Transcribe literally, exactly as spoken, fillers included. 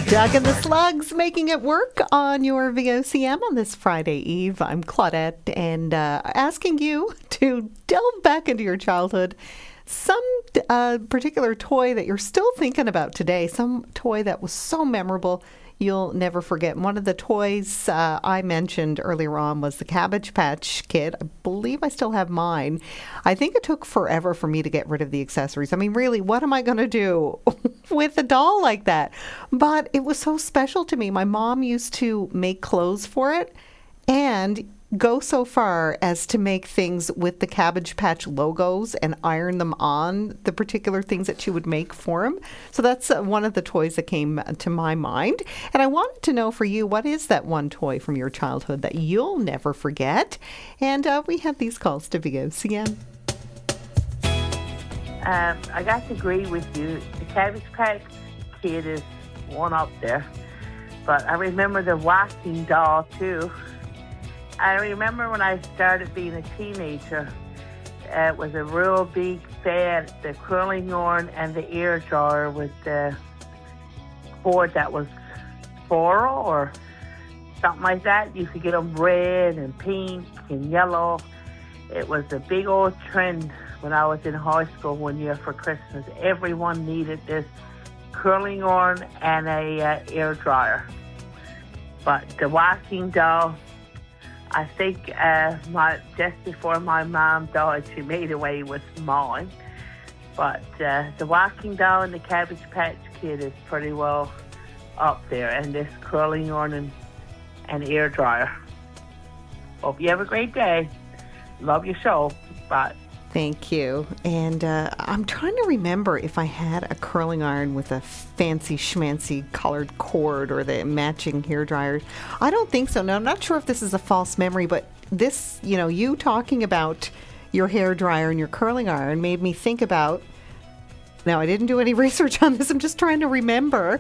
Doug and the Slugs making it work on your V O C M on this Friday Eve. I'm Claudette, and uh, asking you to delve back into your childhood. Some uh, particular toy that you're still thinking about today, some toy that was so memorable you'll never forget. And one of the toys uh, I mentioned earlier on was the Cabbage Patch Kid. I believe I still have mine. I think it took forever for me to get rid of the accessories. I mean, really, what am I going to do with a doll like that? But it was so special to me. My mom used to make clothes for it and go so far as to make things with the Cabbage Patch logos and iron them on the particular things that she would make for him. So that's uh, one of the toys that came to my mind. And I wanted to know for you, what is that one toy from your childhood that you'll never forget? And uh, we have these calls to V O C M. Um, I got to agree with you. The Cabbage Patch Kid is one up there. But I remember the walking doll, too. I remember when I started being a teenager, uh, it was a real big fan, the curling yarn and the ear jar with the board that was floral or something like that. You could get them red and pink and yellow. It was a big old trend when I was in high school one year for Christmas. Everyone needed this curling yarn and a uh, ear dryer. But the walking doll, I think uh, my just before my mom died, she made away with mine. But uh, the walking doll and the Cabbage Patch Kid is pretty well up there, and this curling yarn and, and ear dryer. Hope you have a great day. Love your show. Bye. Thank you. And uh, I'm trying to remember if I had a curling iron with a fancy schmancy colored cord or the matching hair dryers. I don't think so. Now, I'm not sure if this is a false memory, but this, you know, you talking about your hair dryer and your curling iron made me think about, now I didn't do any research on this, I'm just trying to remember